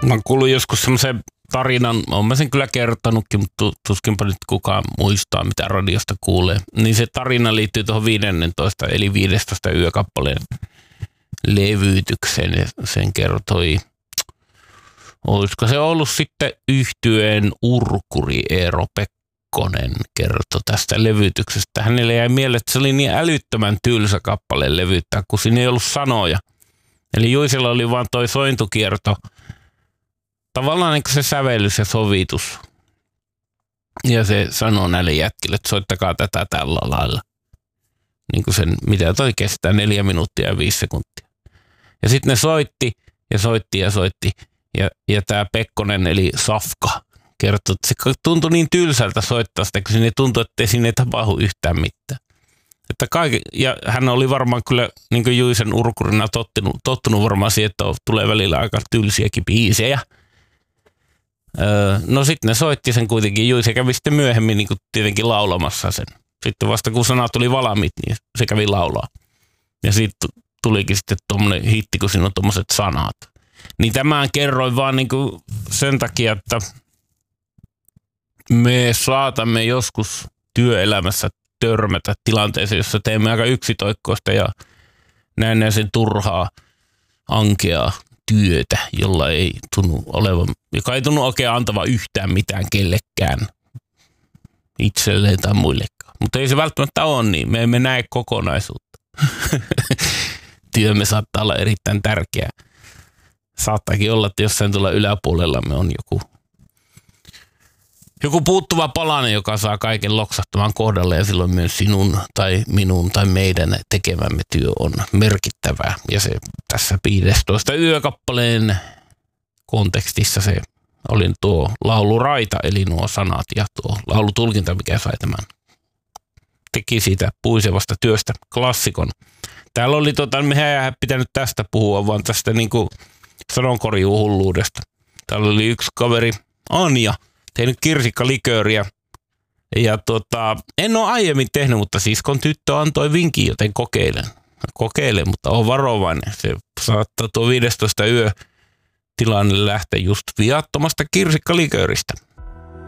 Mä oon kuullut joskus semmoisen tarinan, oon mä sen kyllä kertonutkin, mutta tuskinpa nyt kukaan muistaa, mitä radiosta kuulee. Niin se tarina liittyy tuohon 15, eli 15 yökappaleen levytykseen. Ja sen kertoi, olisiko se ollut sitten yhtyeen urkuri Eero Pekkonen kertoi tästä levytyksestä. Hänelle jäi mieleen, että se oli niin älyttömän tylsä kappaleen levyttää, kun siinä ei ollut sanoja. Eli Juisella oli vaan toi sointukierto, tavallaan niin kuin se sävellys ja sovitus. Ja se sanoo näille jätkille, että soittakaa tätä tällä lailla. Niin kuin sen, mitä toi kestää, 4 minuuttia ja 5 sekuntia. Ja sitten ne soitti ja soitti ja soitti. Ja tämä Pekkonen, eli Safka, kertoi, että se tuntui niin tylsältä soittaa sitä, kun sinne tuntui, että siinä ei tapahdu yhtään mitään. Että ja hän oli varmaan kyllä niin kuin Juisen urkurina tottunut varmaan siihen, että tulee välillä aika tylsiäkin biisejä. No sitten ne soitti sen kuitenkin. Juise kävi sitten myöhemmin niin kuin tietenkin laulamassa sen. Sitten vasta kun sanat tuli valmiit, niin se kävi laulaa. Ja sitten tulikin sitten tuommoinen hitti, kun siinä on tuommoiset sanat. Niin tämän kerroin vaan niin kuin sen takia, että me saatamme joskus työelämässä törmätä tilanteeseen, jossa teemme aika yksitoikkoista ja näennäisen turhaa, ankeaa työtä, jolla ei tunnu olevan, joka ei tunnu oikein antava yhtään mitään kellekään, itselleen tai muillekaan. Mutta ei se välttämättä ole niin. Me emme näe kokonaisuutta. Työmme saattaa olla erittäin tärkeä. Saattaakin olla, että jossain tuolla yläpuolellamme on joku puuttuva palanen, joka saa kaiken loksahtamaan kohdalle, ja silloin myös sinun tai minun tai meidän tekemämme työ on merkittävää. Ja se tässä 15 yökappaleen kontekstissa se oli tuo lauluraita, eli nuo sanat ja tuo laulutulkinta, mikä sai tämän. Teki siitä puisevasta työstä klassikon. Täällä oli, mehän ei pitänyt tästä puhua, vaan tästä niinku sanonkorjuuhulluudesta. Täällä oli yksi kaveri, Anja, tehnyt kirsikkalikööriä. Ja en ole aiemmin tehnyt, mutta siskon tyttö antoi vinkin, joten kokeilen, mutta on varovainen. Se saattaa tuo 15 yö tilanne lähteä just viattomasta kirsikkalikööristä.